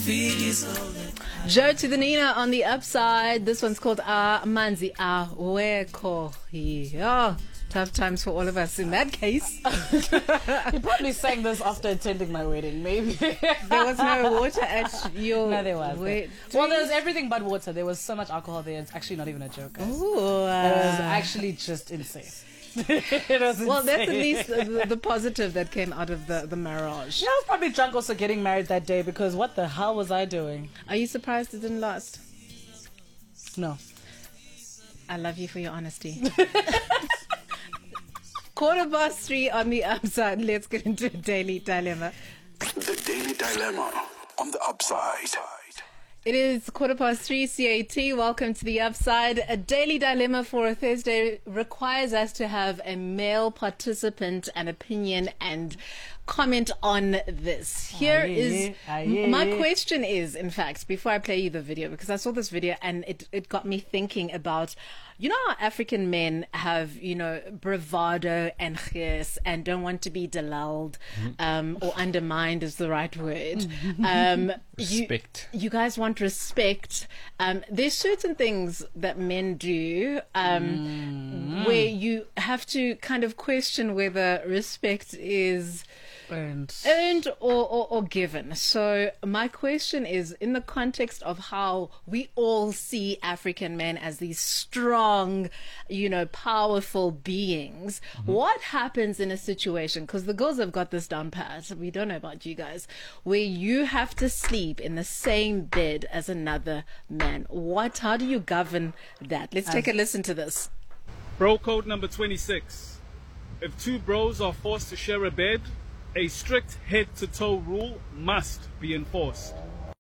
Joe to the Nina on the upside. This one's called Manzi Aweko. Oh, tough times for all of us in that case. You probably sang this after attending my wedding, maybe. There was no water at your No, there was. wedding. Well, there was everything but water. There was so much alcohol there. It's actually not even a joke, guys. Ooh, It was actually just insane. It was well, that's at insane. least the positive that came out of the marriage. Yeah, I was probably drunk also getting married that day because what the hell was I doing? Are you surprised it didn't last? No. I love you for your honesty. 3:15 on the upside. Let's get into a daily dilemma. The Daily Dilemma on the upside. It is 3:15 CAT. Welcome to the upside. A daily dilemma for a Thursday requires us to have a male participant, an opinion and comment on this. Here is my question is, in fact, before I play you the video, because I saw this video and it got me thinking about, you know how African men have, you know, bravado and gees and don't want to be delulled, or undermined is the right word. Respect. You guys want respect. There's certain things that men do where you have to kind of question whether respect is earned or given. So my question is, in the context of how we all see African men as these strong, you know, powerful beings, what happens in a situation, because the girls have got this down pat, we don't know about you guys, where you have to sleep in the same bed as another man? How do you govern that? Let's take a listen to this. Bro code number 26. If two bros are forced to share a bed, a strict head-to-toe rule must be enforced.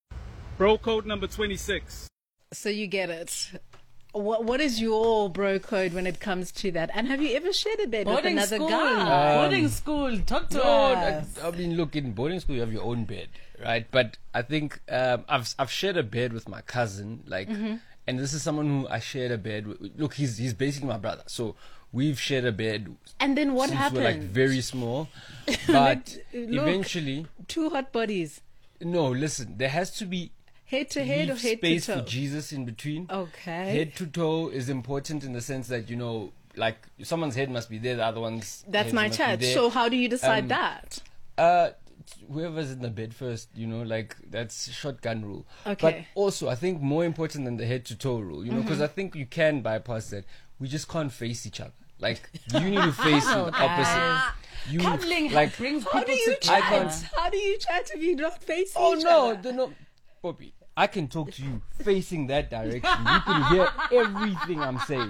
Bro code number 26. So you get it. What is your bro code when it comes to that? And have you ever shared a bed with another guy? Boarding school. Talk to No, us. I mean, look, in boarding school you have your own bed, right? But I think I've shared a bed with my cousin, like, and this is someone who I shared a bed with. Look, he's basically my brother, so we've shared a bed. And then what since happened? We're like very small, but Look, eventually, two hot bodies, no. Listen, there has to be head to head or leave head space to toe. for Jesus in between. Okay. Head to toe is important in the sense that, you know, like someone's head must be there, the other one's That's head my must be chat. there. So how do you decide that? Whoever's in the bed first, you know, like that's shotgun rule. Okay. But also, I think more important than the head to toe rule, you know, because I think you can bypass that. We just can't face each other. Like, you need to face the opposite. You Cuddling like brings How people do you together. chat? How do you chat if you don't face oh each no, other? no, Bobby. I can talk to you facing that direction. You can hear everything I'm saying.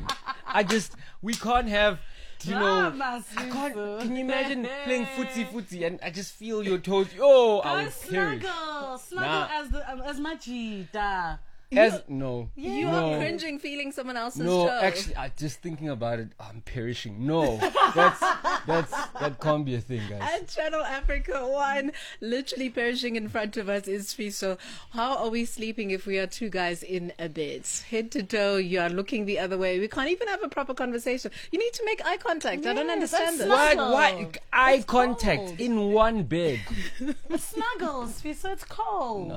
We can't have, you know, I can't, can you imagine playing footsie and I just feel your toes? Oh, I would hear it. Snuggle as my cheetah. No. You no. are cringing feeling someone else's No, toe. actually, just thinking about it, I'm perishing. No, that can't be a thing, guys. And Channel Africa 1, literally perishing in front of us is Fiso. How are we sleeping if we are two guys in a bed? Head to toe, you are looking the other way. We can't even have a proper conversation. You need to make eye contact. I don't understand this. Why eye contact in one bed? Snuggles, so it's cold.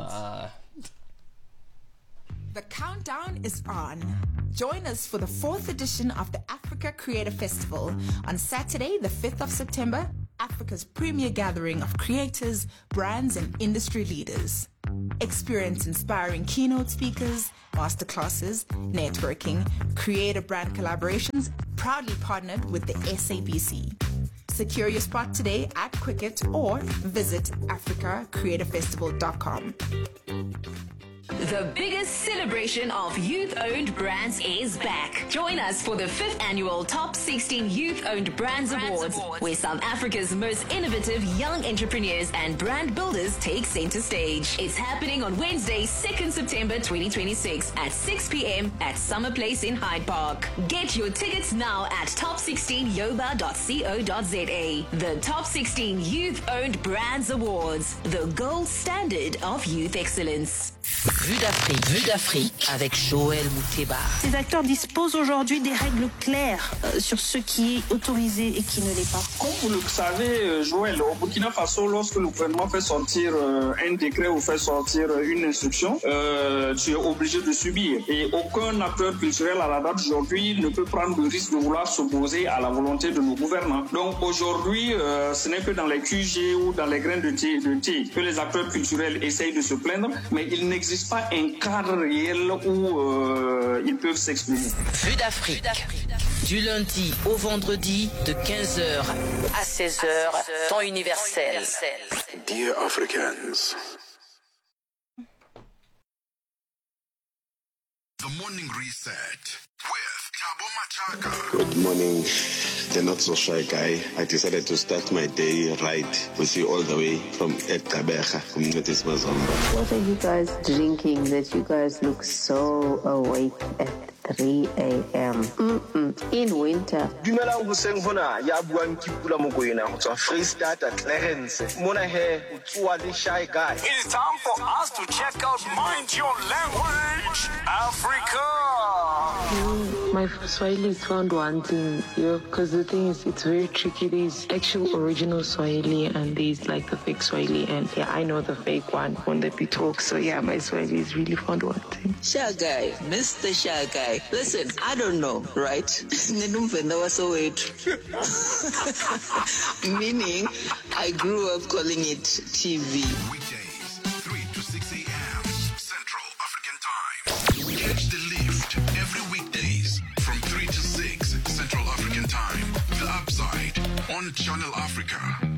The countdown is on. Join us for the 4th edition of the Africa Creator Festival on Saturday, the 5th of September, Africa's premier gathering of creators, brands, and industry leaders. Experience inspiring keynote speakers, masterclasses, networking, creator brand collaborations, proudly partnered with the SABC. Secure your spot today at Quicket or visit africacreatorfestival.com. The biggest celebration of youth-owned brands is back. Join us for the 5th annual Top 16 Youth-Owned Brands Awards, where South Africa's most innovative young entrepreneurs and brand builders take center stage. It's happening on Wednesday, 2nd September 2026 at 6 p.m. at Summer Place in Hyde Park. Get your tickets now at top16yoba.co.za. The Top 16 Youth-Owned Brands Awards, the gold standard of youth excellence. Vue d'Afrique avec Joël Mouteba. Ces acteurs disposent aujourd'hui des règles claires sur ce qui est autorisé et qui ne l'est pas. Comme vous le savez, Joël, au Burkina Faso, lorsque le gouvernement fait sortir un décret ou fait sortir une instruction, tu es obligé de subir. Et aucun acteur culturel à la date d'aujourd'hui ne peut prendre le risque de vouloir s'opposer à la volonté de nos gouvernants. Donc aujourd'hui, ce n'est que dans les QG ou dans les grains de thé que les acteurs culturels essayent de se plaindre, mais il n'existe pas un cadre réel où ils peuvent s'exprimer. Vue d'Afrique, du lundi au vendredi de 15h à 16h, temps universel. Dear Africans. The Morning Reset with Thabo Machaka. Good morning, the not so shy guy. I decided to start my day right with you all the way from Ekabeja, Community Mazomba. What are you guys drinking that you guys look so awake at 3 a.m. In winter? Dumelang hoseng hona ya buang ke Pula Mokoena go tswa Freestata Clarence. Mona he o tswa le shy guy. It is time for us to check out Mind Your Language Africa. My Swahili is found wanting, because the thing is, it's very tricky. There's actual original Swahili and there's like the fake Swahili, and yeah, I know the fake one when they be talk. So yeah, my Swahili is really found wanting. Shy guy, Mr. Shy guy. Listen, I don't know, right? Meaning, I grew up calling it TV. Weekdays, 3 to 6 a.m. Central African Time. Catch the lift every weekdays from 3 to 6 Central African Time. The Upside on Channel Africa.